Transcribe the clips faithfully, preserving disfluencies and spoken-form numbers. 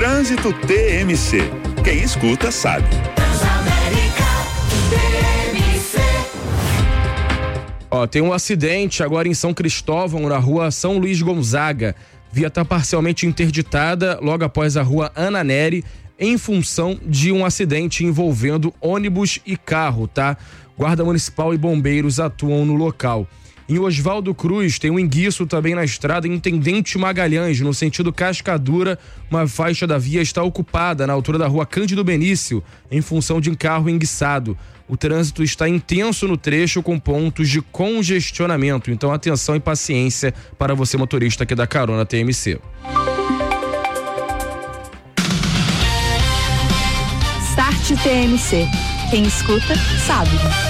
Trânsito T M C. Quem escuta sabe. Ó, tem um acidente agora em São Cristóvão, na rua São Luís Gonzaga. Via está parcialmente interditada logo após a rua Ana Nery, em função de um acidente envolvendo ônibus e carro, tá? Guarda Municipal e bombeiros atuam no local. Em Oswaldo Cruz tem um enguiço também na estrada Intendente Magalhães, no sentido Cascadura. Uma faixa da via está ocupada na altura da rua Cândido Benício, em função de um carro enguiçado. O trânsito está intenso no trecho com pontos de congestionamento. Então atenção e paciência para você motorista aqui da Carona T M C. Start T M C. Quem escuta sabe.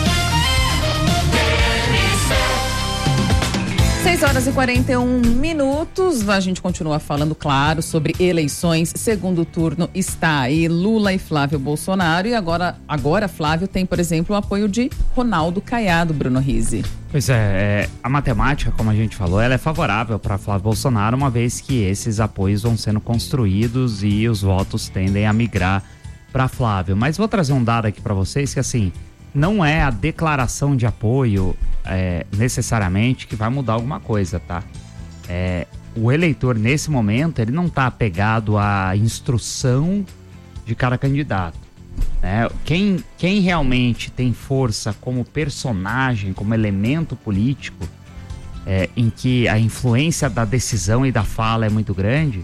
seis horas e quarenta e um minutos, a gente continua falando, claro, sobre eleições. Segundo turno está aí Lula e Flávio Bolsonaro, e agora, agora Flávio tem, por exemplo, o apoio de Ronaldo Caiado, Bruno Rizzi. Pois é, é, a matemática, como a gente falou, ela é favorável para Flávio Bolsonaro, uma vez que esses apoios vão sendo construídos e os votos tendem a migrar para Flávio. Mas vou trazer um dado aqui para vocês que, assim, não é a declaração de apoio é, necessariamente que vai mudar alguma coisa, tá? É, o eleitor, nesse momento, ele não está apegado à instrução de cada candidato, né? Quem, quem realmente tem força como personagem, como elemento político, é, em que a influência da decisão e da fala é muito grande,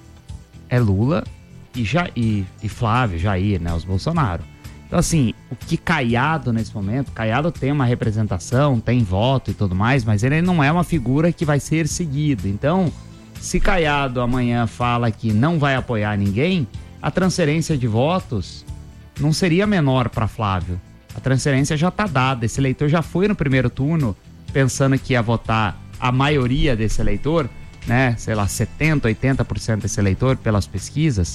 é Lula e, ja, e, e Flávio, Jair, né? Os Bolsonaro. Então, assim, o que Caiado nesse momento, Caiado tem uma representação, tem voto e tudo mais, mas ele não é uma figura que vai ser seguido. Então, se Caiado amanhã fala que não vai apoiar ninguém, a transferência de votos não seria menor para Flávio. A transferência já está dada, esse eleitor já foi no primeiro turno pensando que ia votar a maioria desse eleitor, né? Sei lá, setenta, oitenta por cento desse eleitor pelas pesquisas.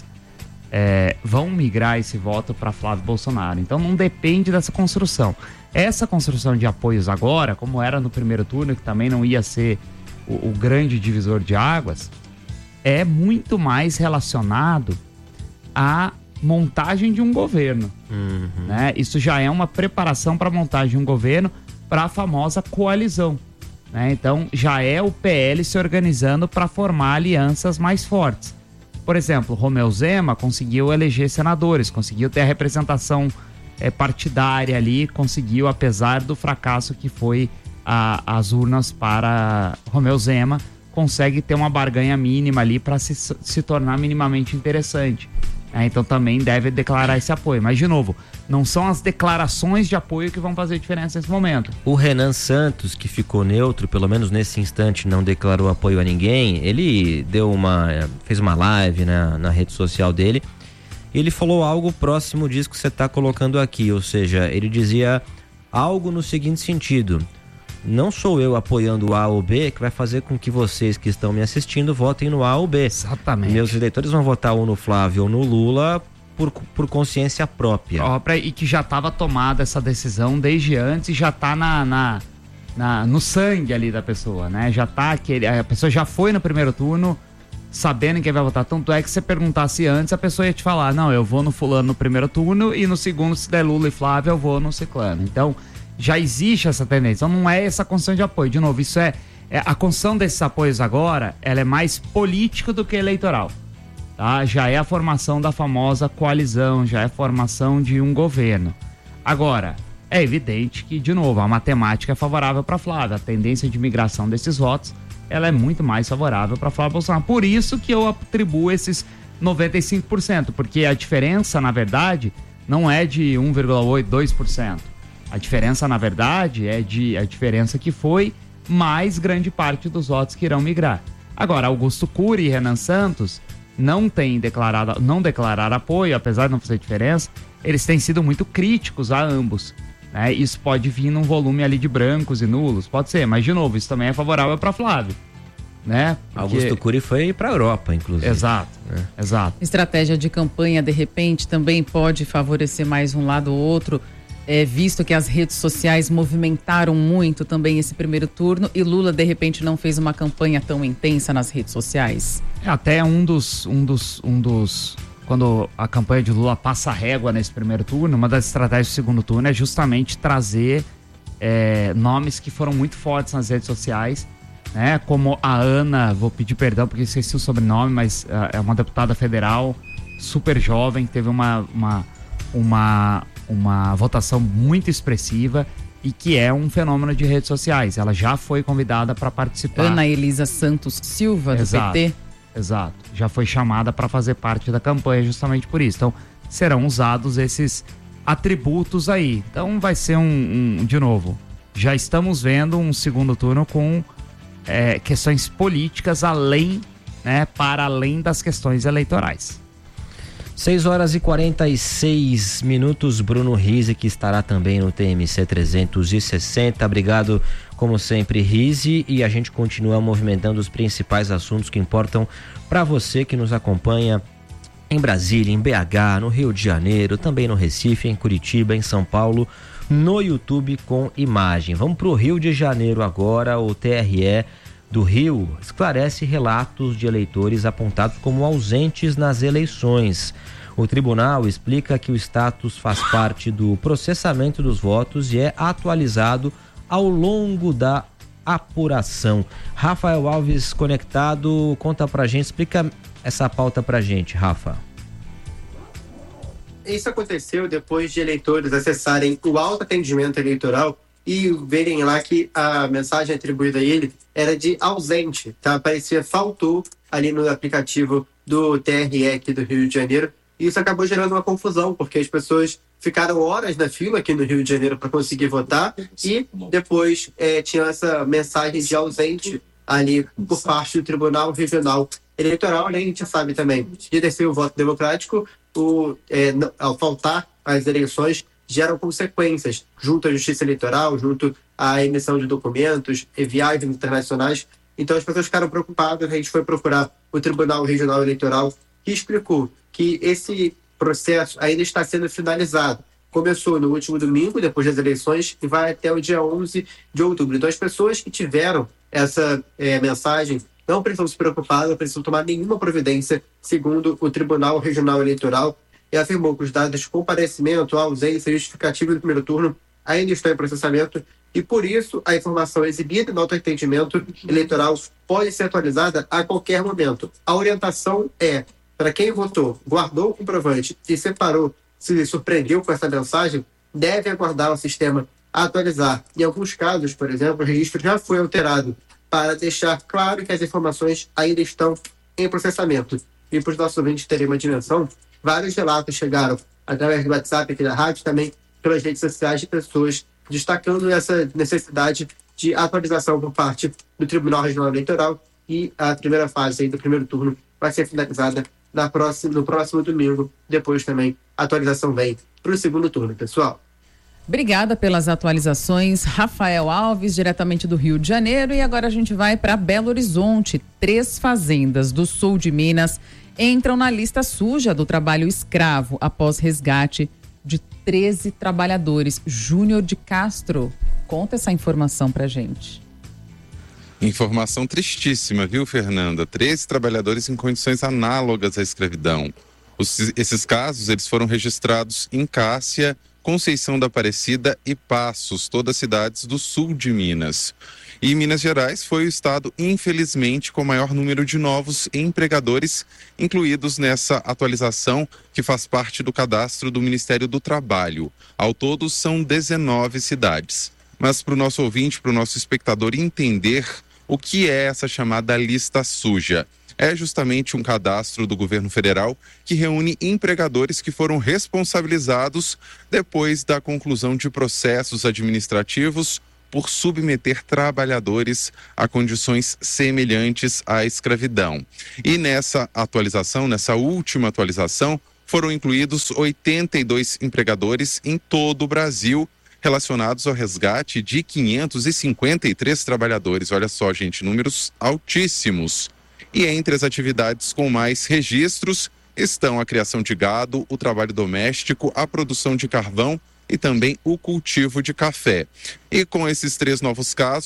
É, vão migrar esse voto para Flávio Bolsonaro. Então não depende dessa construção. Essa construção de apoios agora, como era no primeiro turno, que também não ia ser o, o grande divisor de águas, é muito mais relacionado à montagem de um governo. Uhum. Né? Isso já é uma preparação para a montagem de um governo para a famosa coalizão. Né? Então já é o P L se organizando para formar alianças mais fortes. Por exemplo, Romeu Zema conseguiu eleger senadores, conseguiu ter a representação é, partidária ali, conseguiu, apesar do fracasso que foi a, as urnas para Romeu Zema, consegue ter uma barganha mínima ali para se, se tornar minimamente interessante. É, então também deve declarar esse apoio. Mas, de novo, não são as declarações de apoio que vão fazer diferença nesse momento. O Renan Santos, que ficou neutro, pelo menos nesse instante não declarou apoio a ninguém, ele deu uma, fez uma live na, na rede social dele, e ele falou algo próximo disso que você está colocando aqui, ou seja, ele dizia algo no seguinte sentido: não sou eu apoiando o A ou B que vai fazer com que vocês que estão me assistindo votem no A ou B. Exatamente. Meus eleitores vão votar ou no Flávio ou no Lula por, por consciência própria. própria. E que já estava tomada essa decisão desde antes e já está na, na, na, no sangue ali da pessoa, né? Já tá aquele, a pessoa já foi no primeiro turno sabendo quem vai votar. Tanto é que se você perguntasse antes, a pessoa ia te falar: não, eu vou no fulano no primeiro turno e no segundo, se der Lula e Flávio, eu vou no ciclano. Então, já existe essa tendência. Então não é essa construção de apoio. De novo, isso é, é a construção desses apoios agora, ela é mais política do que eleitoral, tá? Já é a formação da famosa coalizão, já é a formação de um governo. Agora, é evidente que, de novo, a matemática é favorável para Flávio. A tendência de migração desses votos, ela é muito mais favorável para Flávio Bolsonaro. Por isso que eu atribuo esses noventa e cinco por cento, porque a diferença, na verdade, não é de um vírgula oito, dois por cento. A diferença, na verdade, é de a diferença que foi mais grande parte dos votos que irão migrar. Agora, Augusto Cury e Renan Santos não têm declarado, não declararam apoio, apesar de não fazer diferença. Eles têm sido muito críticos a ambos, né? Isso pode vir num volume ali de brancos e nulos, pode ser, mas de novo, isso também é favorável para Flávio, né? Porque... Augusto Cury foi para a Europa, inclusive. Exato, é. exato. Estratégia de campanha, de repente, também pode favorecer mais um lado ou outro. É, visto que as redes sociais movimentaram muito também esse primeiro turno e Lula, de repente, não fez uma campanha tão intensa nas redes sociais? É até um dos, um dos, um dos quando a campanha de Lula passa a régua nesse primeiro turno, uma das estratégias do segundo turno é justamente trazer é, nomes que foram muito fortes nas redes sociais, né? Como a Ana, vou pedir perdão porque esqueci o sobrenome, mas uh, é uma deputada federal super jovem, que teve uma, uma, uma, uma votação muito expressiva e que é um fenômeno de redes sociais. Ela já foi convidada para participar. Ana Elisa Santos Silva, do Exato, P T. Exato. Já foi chamada para fazer parte da campanha justamente por isso. Então, serão usados esses atributos aí. Então, vai ser um, um de novo, já estamos vendo um segundo turno com é, questões políticas além, né, para além das questões eleitorais. seis horas e quarenta e seis minutos, Bruno Rizzi, que estará também no T M C trezentos e sessenta. Obrigado, como sempre, Rizzi, e a gente continua movimentando os principais assuntos que importam para você que nos acompanha em Brasília, em B H, no Rio de Janeiro, também no Recife, em Curitiba, em São Paulo, no YouTube com imagem. Vamos para o Rio de Janeiro agora. O T R E do Rio esclarece relatos de eleitores apontados como ausentes nas eleições. O tribunal explica que o status faz parte do processamento dos votos e é atualizado ao longo da apuração. Rafael Alves conectado, conta pra gente, explica essa pauta pra gente, Rafa. Isso aconteceu depois de eleitores acessarem o autoatendimento eleitoral e verem lá que a mensagem atribuída a ele era de ausente, tá? Parecia faltou ali no aplicativo do T R E aqui do Rio de Janeiro. E isso acabou gerando uma confusão, porque as pessoas ficaram horas na fila aqui no Rio de Janeiro para conseguir votar e depois é, tinha essa mensagem de ausente ali por parte do Tribunal Regional Eleitoral. Né? A gente sabe também que exercer o voto democrático, o, é, ao faltar as eleições, geram consequências junto à Justiça Eleitoral, junto à emissão de documentos, e viagens internacionais. Então as pessoas ficaram preocupadas. A gente foi procurar o Tribunal Regional Eleitoral, que explicou que esse processo ainda está sendo finalizado. Começou no último domingo, depois das eleições, e vai até o dia onze de outubro. Então as pessoas que tiveram essa é, mensagem não precisam se preocupar, não precisam tomar nenhuma providência, segundo o Tribunal Regional Eleitoral, e afirmou que os dados de comparecimento, ausência e justificativa do primeiro turno ainda estão em processamento e, por isso, a informação exibida no autoatendimento eleitoral pode ser atualizada a qualquer momento. A orientação é, para quem votou, guardou o comprovante e separou, se surpreendeu com essa mensagem, deve aguardar o sistema atualizar. Em alguns casos, por exemplo, o registro já foi alterado para deixar claro que as informações ainda estão em processamento. E para os nossos ouvintes terem uma dimensão, vários relatos chegaram através do WhatsApp aqui da rádio, também pelas redes sociais, de pessoas destacando essa necessidade de atualização por parte do Tribunal Regional Eleitoral, e a primeira fase aí do primeiro turno vai ser finalizada na próxima, no próximo domingo. Depois também a atualização vem para o segundo turno, pessoal. Obrigada pelas atualizações, Rafael Alves, diretamente do Rio de Janeiro. E agora a gente vai para Belo Horizonte. Três fazendas do sul de Minas entram na lista suja do trabalho escravo após resgate de treze trabalhadores. Júnior de Castro, conta essa informação pra gente. Informação tristíssima, viu, Fernanda? treze trabalhadores em condições análogas à escravidão. Os, esses casos, eles foram registrados em Cássia, Conceição da Aparecida e Passos, todas cidades do sul de Minas. E Minas Gerais foi o estado, infelizmente, com o maior número de novos empregadores incluídos nessa atualização que faz parte do cadastro do Ministério do Trabalho. Ao todo, são dezenove cidades. Mas para o nosso ouvinte, para o nosso espectador entender o que é essa chamada lista suja. É justamente um cadastro do governo federal que reúne empregadores que foram responsabilizados depois da conclusão de processos administrativos por submeter trabalhadores a condições semelhantes à escravidão. E nessa atualização, nessa última atualização, foram incluídos oitenta e dois empregadores em todo o Brasil, relacionados ao resgate de quinhentos e cinquenta e três trabalhadores. Olha só, gente, números altíssimos. E entre as atividades com mais registros estão a criação de gado, o trabalho doméstico, a produção de carvão e também o cultivo de café. E com esses três novos casos,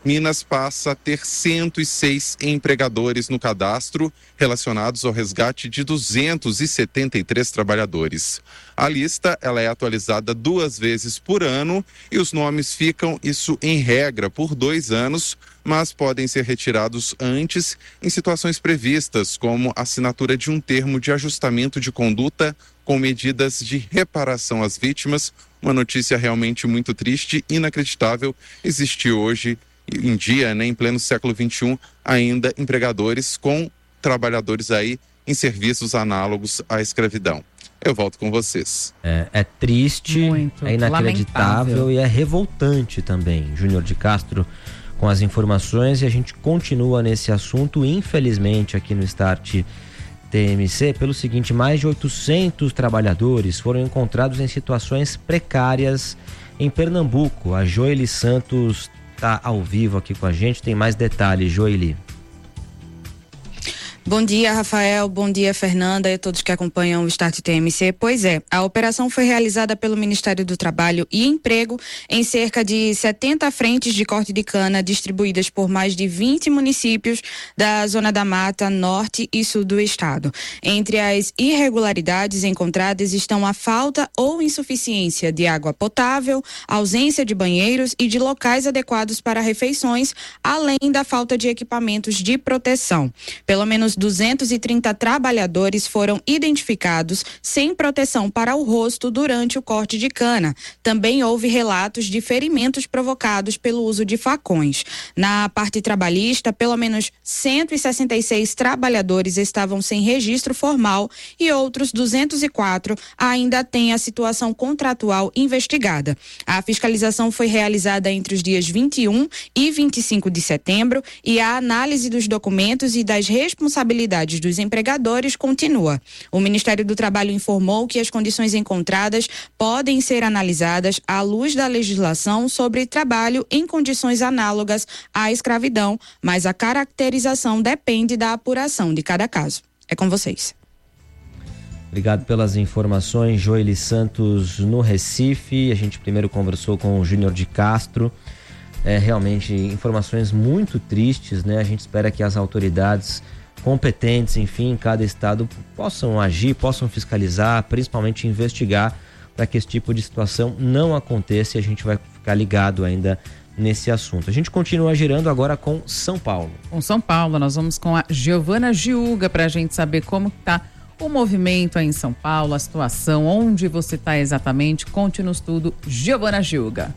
Minas passa a ter cento e seis empregadores no cadastro relacionados ao resgate de duzentos e setenta e três trabalhadores. A lista ela é atualizada duas vezes por ano e os nomes ficam, isso em regra, por dois anos, mas podem ser retirados antes em situações previstas, como assinatura de um termo de ajustamento de conduta com medidas de reparação às vítimas. Uma notícia realmente muito triste, inacreditável. Existe hoje em dia, né, em pleno século vinte e um, ainda empregadores com trabalhadores aí em serviços análogos à escravidão. Eu volto com vocês. É, é triste, Muito é inacreditável lamentável. E é revoltante também. Júnior de Castro com as informações, e a gente continua nesse assunto, infelizmente, aqui no Start T M C, pelo seguinte: mais de oitocentos trabalhadores foram encontrados em situações precárias em Pernambuco. A Joeli Santos está ao vivo aqui com a gente, tem mais detalhes. Joeli. Bom dia, Rafael. Bom dia, Fernanda e a todos que acompanham o Start T M C. Pois é, a operação foi realizada pelo Ministério do Trabalho e Emprego em cerca de setenta frentes de corte de cana distribuídas por mais de vinte municípios da Zona da Mata Norte e Sul do estado. Entre as irregularidades encontradas estão a falta ou insuficiência de água potável, ausência de banheiros e de locais adequados para refeições, além da falta de equipamentos de proteção. Pelo menos duzentos e trinta trabalhadores foram identificados sem proteção para o rosto durante o corte de cana. Também houve relatos de ferimentos provocados pelo uso de facões. Na parte trabalhista, pelo menos cento e sessenta e seis trabalhadores estavam sem registro formal e outros duzentos e quatro ainda têm a situação contratual investigada. A fiscalização foi realizada entre os dias vinte e um e vinte e cinco de setembro e a análise dos documentos e das responsabilidades responsabilidades dos empregadores continua. O Ministério do Trabalho informou que as condições encontradas podem ser analisadas à luz da legislação sobre trabalho em condições análogas à escravidão, mas a caracterização depende da apuração de cada caso. É com vocês. Obrigado pelas informações, Joeli Santos no Recife. A gente primeiro conversou com o Júnior de Castro. É realmente informações muito tristes, né? A gente espera que as autoridades competentes, enfim, em cada estado possam agir, possam fiscalizar, principalmente investigar, para que esse tipo de situação não aconteça, e a gente vai ficar ligado ainda nesse assunto. A gente continua girando agora com São Paulo. Com São Paulo, nós vamos com a Giovana Giuga para a gente saber como está o movimento aí em São Paulo, a situação, onde você está exatamente. Conte-nos tudo, Giovana Giuga.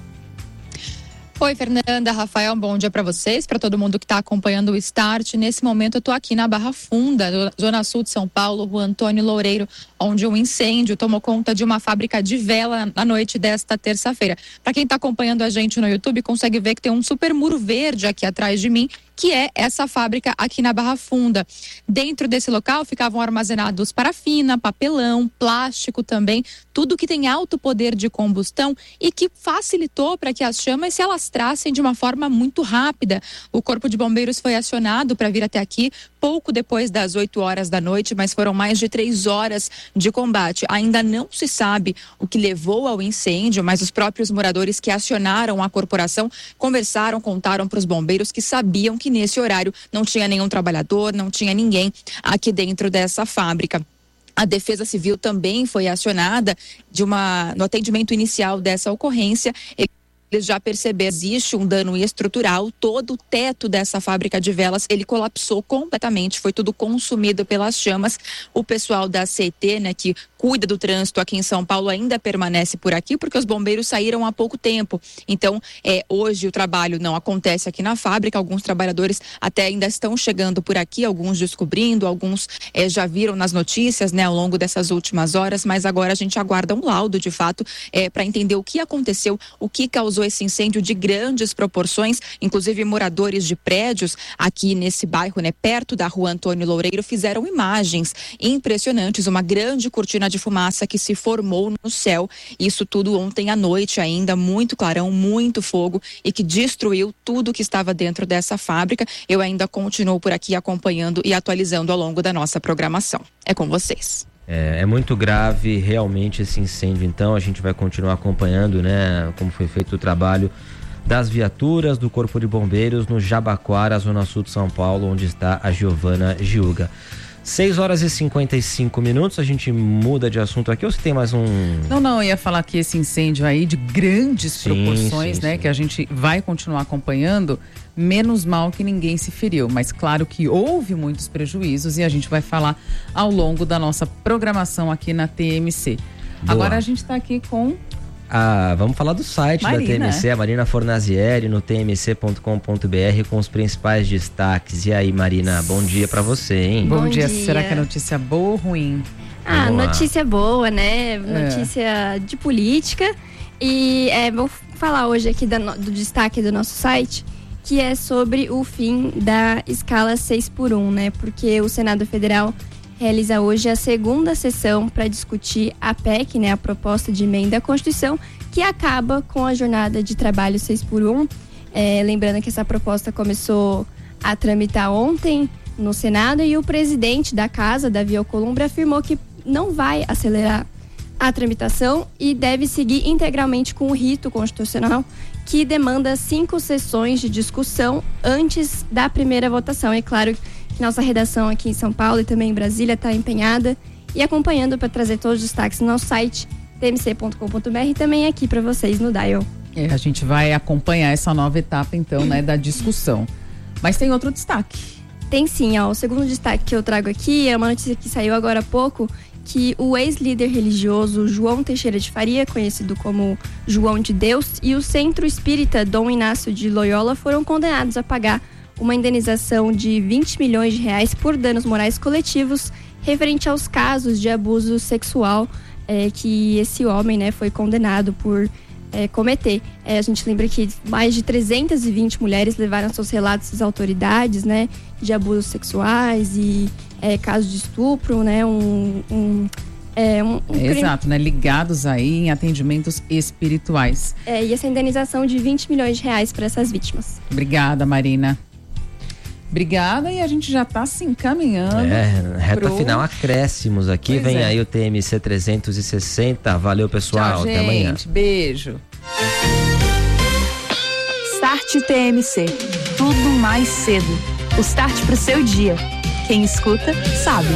Oi, Fernanda, Rafael, bom dia para vocês, para todo mundo que está acompanhando o Start. Nesse momento eu estou aqui na Barra Funda, zona sul de São Paulo, Rua Antônio Loureiro, onde um incêndio tomou conta de uma fábrica de vela na noite desta terça-feira. Para quem está acompanhando a gente no YouTube, consegue ver que tem um super muro verde aqui atrás de mim, que é essa fábrica aqui na Barra Funda. Dentro desse local ficavam armazenados parafina, papelão, plástico também, tudo que tem alto poder de combustão e que facilitou para que as chamas se alastrassem de uma forma muito rápida. O Corpo de Bombeiros foi acionado para vir até aqui pouco depois das oito horas da noite, mas foram mais de três horas de combate. Ainda não se sabe o que levou ao incêndio, mas os próprios moradores que acionaram a corporação conversaram, contaram para os bombeiros que sabiam que que nesse horário não tinha nenhum trabalhador, não tinha ninguém aqui dentro dessa fábrica. A Defesa Civil também foi acionada de uma, no atendimento inicial dessa ocorrência. Eles já perceberam que existe um dano estrutural, todo o teto dessa fábrica de velas, ele colapsou completamente, foi tudo consumido pelas chamas. O pessoal da C E T, né, que cuida do trânsito aqui em São Paulo, ainda permanece por aqui, porque os bombeiros saíram há pouco tempo. Então, é, hoje o trabalho não acontece aqui na fábrica, alguns trabalhadores até ainda estão chegando por aqui, alguns descobrindo, alguns é, já viram nas notícias, né, ao longo dessas últimas horas, mas agora a gente aguarda um laudo, de fato, é, para entender o que aconteceu, o que causou esse incêndio de grandes proporções. Inclusive moradores de prédios aqui nesse bairro, né, perto da Rua Antônio Loureiro, fizeram imagens impressionantes, uma grande cortina de fumaça que se formou no céu, isso tudo ontem à noite ainda, muito clarão, muito fogo, e que destruiu tudo que estava dentro dessa fábrica. Eu ainda continuo por aqui acompanhando e atualizando ao longo da nossa programação. É com vocês. É, é muito grave realmente esse incêndio, então a gente vai continuar acompanhando, né, como foi feito o trabalho das viaturas do Corpo de Bombeiros no Jabaquara, zona sul de São Paulo, onde está a Giovana Giuga. seis horas e cinquenta e cinco minutos, a gente muda de assunto aqui ou você tem mais um... Não, não, eu ia falar que esse incêndio aí de grandes Sim, proporções, sim, né, sim. que a gente vai continuar acompanhando, menos mal que ninguém se feriu, mas claro que houve muitos prejuízos e a gente vai falar ao longo da nossa programação aqui na T M C. Boa. Agora a gente está aqui com... Ah, vamos falar do site Marina. da T M C, a Marina Fornazieri, no t m c ponto com ponto b r, com os principais destaques. E aí, Marina, bom dia pra você, hein? Bom, Bom dia. dia. Será que é notícia boa ou ruim? Ah, Vamos lá. notícia boa, né? Notícia de política. E é, vou falar hoje aqui da no- do destaque do nosso site, que é sobre o fim da escala seis por um, né? Porque o Senado Federal realiza hoje a segunda sessão para discutir a P E C, né? A proposta de emenda à Constituição, que acaba com a jornada de trabalho seis por um. É, lembrando que essa proposta começou a tramitar ontem no Senado e o presidente da casa, Davi Alcolumbre, afirmou que não vai acelerar a tramitação e deve seguir integralmente com o rito constitucional, que demanda cinco sessões de discussão antes da primeira votação. É claro que nossa redação aqui em São Paulo e também em Brasília está empenhada e acompanhando para trazer todos os destaques no nosso site, t m c ponto com ponto b r, e também aqui para vocês no Dial. É, a gente vai acompanhar essa nova etapa, então, né, da discussão. Mas tem outro destaque. Tem sim, ó, o segundo destaque que eu trago aqui é uma notícia que saiu agora há pouco, que o ex-líder religioso João Teixeira de Faria, conhecido como João de Deus, e o Centro Espírita Dom Inácio de Loyola foram condenados a pagar uma indenização de vinte milhões de reais por danos morais coletivos referente aos casos de abuso sexual é, que esse homem, né, foi condenado por é, cometer. É, a gente lembra que mais de trezentas e vinte mulheres levaram seus relatos às autoridades, né, de abusos sexuais e é, casos de estupro, né, um... um É um, um crime. Exato, né? Ligados aí em atendimentos espirituais. É, e essa indenização de vinte milhões de reais para essas vítimas. Obrigada, Marina. Obrigada, e a gente já está se encaminhando. É, reta pro... final, acréscimos aqui. Pois Vem é. aí o T M C trezentos e sessenta. Valeu, pessoal. Tchau, Até amanhã. gente. Beijo. Start T M C. Tudo mais cedo. O start pro seu dia. Quem escuta, sabe.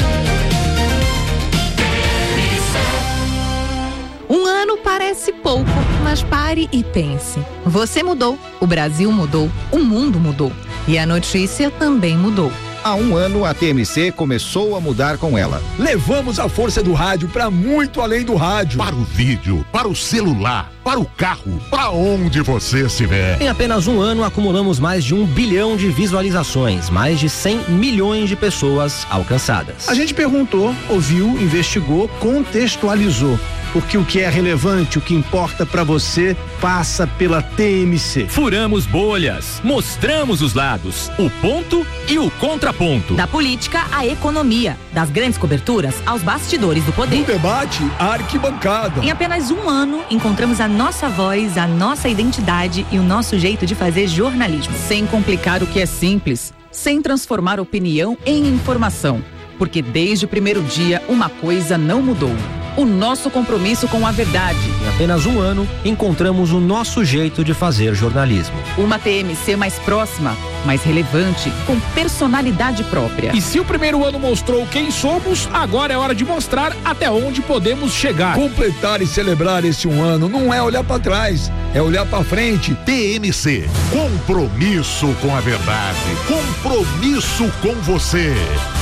Um ano parece pouco, mas pare e pense. Você mudou, o Brasil mudou, o mundo mudou. E a notícia também mudou. Há um ano, a T M C começou a mudar com ela. Levamos a força do rádio para muito além do rádio. Para o vídeo, para o celular, para o carro, para onde você estiver. Em apenas um ano, acumulamos mais de um bilhão de visualizações, mais de cem milhões de pessoas alcançadas. A gente perguntou, ouviu, investigou, contextualizou. Porque o que é relevante, o que importa para você, passa pela T M C. Furamos bolhas, mostramos os lados, o ponto e o contraponto. Da política à economia, das grandes coberturas aos bastidores do poder. Do debate à arquibancada. Em apenas um ano, encontramos a nossa voz, a nossa identidade e o nosso jeito de fazer jornalismo. Sem complicar o que é simples, sem transformar opinião em informação. Porque desde o primeiro dia, uma coisa não mudou. O nosso compromisso com a verdade. Em apenas um ano, encontramos o nosso jeito de fazer jornalismo. Uma T M C mais próxima, mais relevante, com personalidade própria. E se o primeiro ano mostrou quem somos, agora é hora de mostrar até onde podemos chegar. Completar e celebrar esse um ano não é olhar para trás, é olhar para frente. T M C, compromisso com a verdade, compromisso com você.